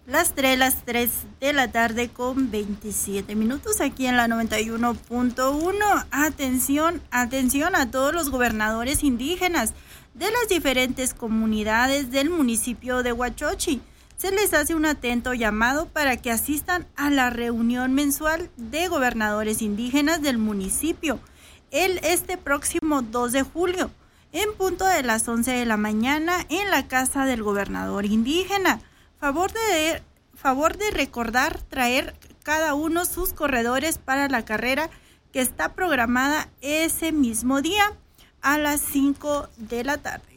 Las 3 de la tarde con 27 minutos aquí en la 91.1. Atención a todos los gobernadores indígenas de las diferentes comunidades del municipio de Huachochi. Se les hace un atento llamado para que asistan a la reunión mensual de gobernadores indígenas del municipio este próximo 2 de julio, en punto de las 11 de la mañana en la casa del gobernador indígena. Favor de recordar traer cada uno sus corredores para la carrera que está programada ese mismo día a las 5 de la tarde.